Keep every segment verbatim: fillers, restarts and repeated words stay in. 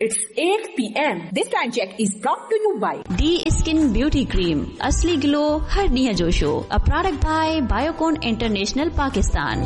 It's eight p m This time check is brought to you by D Skin Beauty Cream. असली glow हर ॾींहं जो show. A product by Biocon International Pakistan.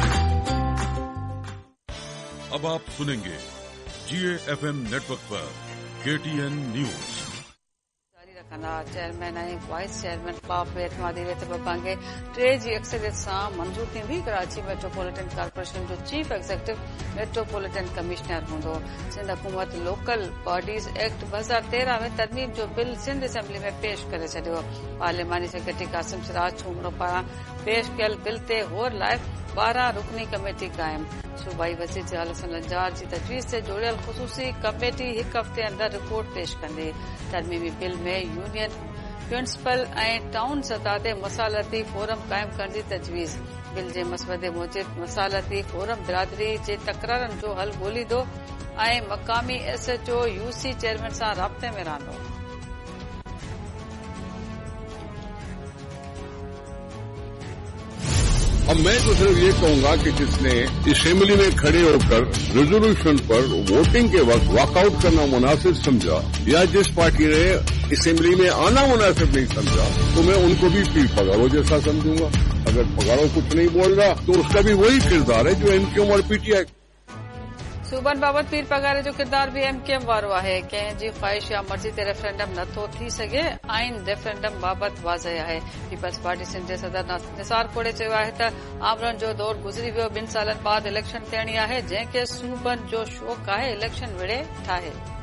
अब आप सुनेंगे जी A F M network पर के T N news. Chairman ऐं vice chairman ख़िलाफ़ एतमादी रिथ बबांगे टे जी अक्सरियत सां मंज़ूर थींदी. कराची मेट्रोपॉलिटन कॉर्पोरेशन जो चीफ एग्जीक्यूटिव मेट्रोपॉलिटन कमिश्नर हूंदो. सिंध हुकूमत लोकल बॉडीज़ एक्ट ॿ हज़ार तेरहं में तरमीम जो बिल सिंध असेंबली में पेश करे छॾियो. पार्लियामानी सेक्रेटरी कासिम सिराज छूमरो पारां पेश कयल बिल ते होर लाइ ॿारहं रुकनी कमेटी क़ाइम. सूबाई वज़ीर जहाल हसन लंजार जी तजवीज़ से जुड़ियल ख़ुसूसी कमेटी हिकु हफ़्ते अंदर रिपोर्ट पेश कंदी. तरमीमी बिल में यूनियन प्रिंसिपल ऐं टाउन सतह ते मसालती फोरम क़ाइम करण जी तजवीज़. बिल जे मसवदे मूजिबि मसालती फोरम बिरादरी जे तकरारनि जो हल ॻोल्हींदो ऐं मक़ामी S H O you C chairman सां राब्ते में रहंदो. अब मैं तो सिर्फ ये कहूंगा कि जिसने असेंबली में खड़े होकर रेजोल्यूशन पर वोटिंग के वक्त वॉकआउट करना मुनासिब समझा या जिस पार्टी ने असेंबली में आना मुनासिब नहीं समझा तो मैं उनको भी पीर पगारो जैसा समझूंगा. अगर पगारो कुछ नहीं बोल रहा तो उसका भी वही किरदार है जो एमक्यूएम और पीटीआई. सूबनि बाबति पीर पगारे जो किरदार भी एमक्यूएम वारो आहे. कंहिंजी ख़्वाहिश या मर्ज़ी ते रेफरेंडम नथो थी सघे. आइन रेफरेंडम बाबति वाज़ह आहे. पीपल्स पार्टी सिंध जे सदर निसार खोड़े चयो आहे त आमरन जो दौर गुज़री वियो. ॿिनि सालनि बाद इलेक्शन थियणी आहे. जंहिंखे सूबनि जो शौक़ु आहे इलेक्शन विड़े ठाहे.